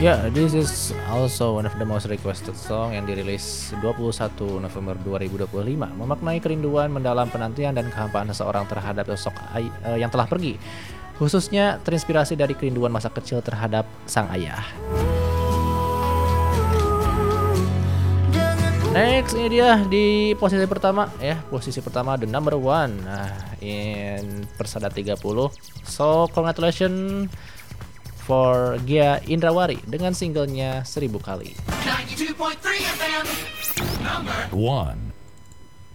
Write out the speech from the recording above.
Ya, this is also one of the most requested song yang dirilis 21 November 2025, memaknai kerinduan mendalam penantian dan kehampaan seseorang terhadap sosok yang telah pergi, khususnya terinspirasi dari kerinduan masa kecil terhadap sang ayah. Next, ini dia di posisi pertama ya, posisi pertama the number one. Nah, in Persada 30. So, congratulations for Gia Indrawari dengan singlenya 1000 kali. 92.3 FM, number 1.